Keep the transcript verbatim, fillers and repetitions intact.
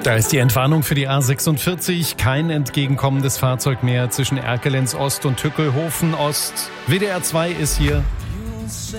Da ist die Entwarnung für die A sechsundvierzig. Kein entgegenkommendes Fahrzeug mehr zwischen Erkelenz Ost und Tückelhofen Ost. W D R zwei ist hier.